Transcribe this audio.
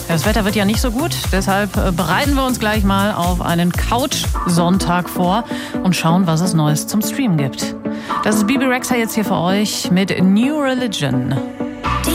Das Wetter wird ja nicht so gut, deshalb bereiten wir uns gleich mal auf einen Couch-Sonntag vor und schauen, was es Neues zum Streamen gibt. Das ist Bebe Rexha jetzt hier für euch mit New Religion.